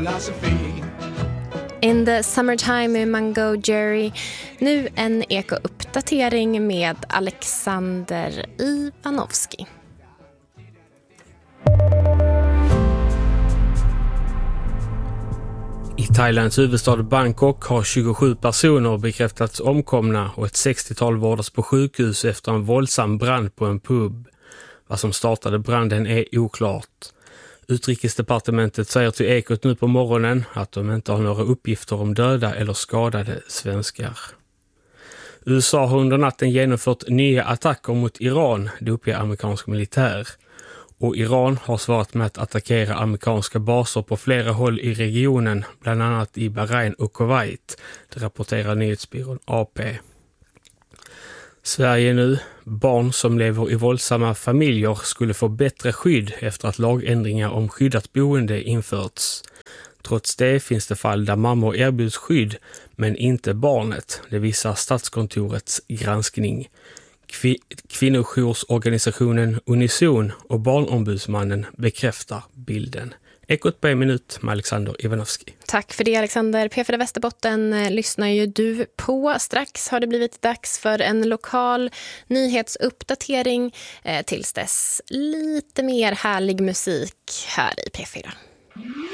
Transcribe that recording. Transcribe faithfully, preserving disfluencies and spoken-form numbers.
philosophy. In the Summertime med Mango Jerry. Nu en eko-uppdatering med Alexander Ivanovski. I Thailands huvudstad Bangkok har tjugosju personer bekräftats omkomna och ett sextiotal vårdas på sjukhus efter en våldsam brand på en pub. Vad som startade branden är oklart. Utrikesdepartementet säger till Ekot nu på morgonen att de inte har några uppgifter om döda eller skadade svenskar. U S A har under natten genomfört nya attacker mot Iran, det uppger amerikansk militär. Och Iran har svarat med att attackera amerikanska baser på flera håll i regionen, bland annat i Bahrain och Kuwait, det rapporterar nyhetsbyrån A P. Sverige nu. Barn som lever i våldsamma familjer skulle få bättre skydd efter att lagändringar om skyddat boende införts. Trots det finns det fall där mammor erbjuds skydd, men inte barnet. Det visar Statskontorets granskning. Kvi- Kvinnojoursorganisationen Unison och Barnombudsmannen bekräftar bilden. Ekot på en minut med Alexander Ivanovski. Tack för det, Alexander. P fyra Västerbotten lyssnar ju du på. Strax har det blivit dags för en lokal nyhetsuppdatering. Eh, tills dess lite mer härlig musik här i P fyra.